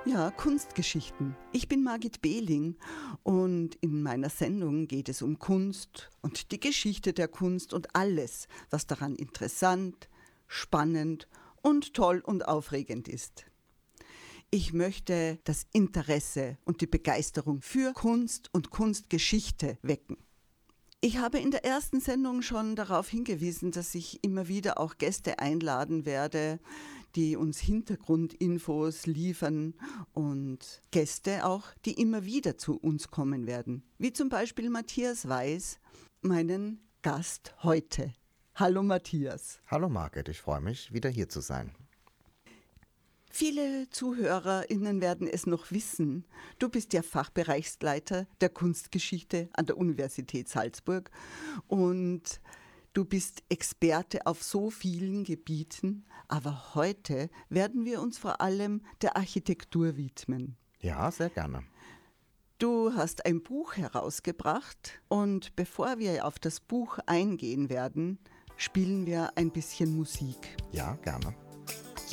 Ja, Kunstgeschichten. Ich bin Margit Behling und in meiner Sendung geht es um Kunst und die Geschichte der Kunst und alles, was daran interessant, spannend und toll und aufregend ist. Ich möchte das Interesse und die Begeisterung für Kunst und Kunstgeschichte wecken. Ich habe in der ersten Sendung schon darauf hingewiesen, dass ich immer wieder auch Gäste einladen werde, die uns Hintergrundinfos liefern und Gäste auch, die immer wieder zu uns kommen werden. Wie zum Beispiel Matthias Weiß, meinen Gast heute. Hallo Matthias. Hallo Margit, ich freue mich, wieder hier zu sein. Viele ZuhörerInnen werden es noch wissen. Du bist ja Fachbereichsleiter der Kunstgeschichte an der Universität Salzburg und du bist Experte auf so vielen Gebieten. Aber heute werden wir uns vor allem der Architektur widmen. Ja, sehr gerne. Du hast ein Buch herausgebracht und bevor wir auf das Buch eingehen werden, spielen wir ein bisschen Musik. Ja, gerne.